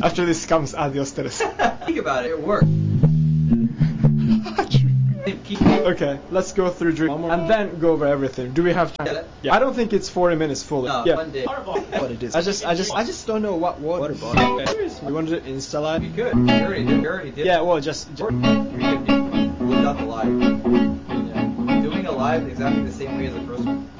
After this comes adios, Teresa. Think about it. It worked. Okay, let's go through drink and then go over everything. Do we have time? Yeah. I don't think it's 40 minutes fully. No, yeah. one day. What it is. I just don't know what water bottle. We want to do Insta live. We could. We already did. Yeah, well, just We could do without the live. Yeah. Doing a live exactly the same way as the first one.